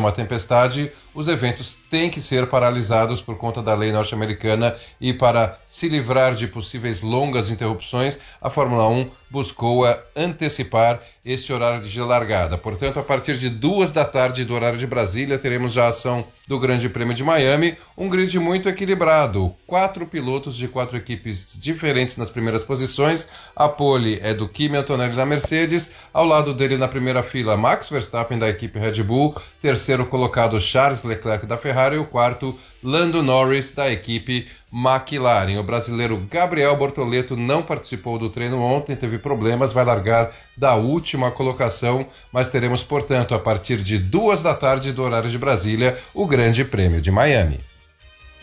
uma tempestade, os eventos têm que ser paralisados por conta da lei norte-americana e para se livrar de possíveis longas interrupções, a Fórmula 1 buscou antecipar esse horário de largada. Portanto, a partir de 14h do horário de Brasília, teremos já a ação do Grande Prêmio de Miami, um grid muito equilibrado. 4 pilotos de 4 equipes diferentes nas primeiras posições. A pole é do Kimi Antonelli da Mercedes, ao lado dele na primeira fila Max Verstappen da equipe Red Bull, terceiro colocado Charles Leclerc da Ferrari e o quarto Lando Norris da equipe McLaren. O brasileiro Gabriel Bortoleto não participou do treino ontem, teve problemas, vai largar da última colocação, mas teremos, portanto, a partir de 14h do horário de Brasília, o Grande Prêmio de Miami.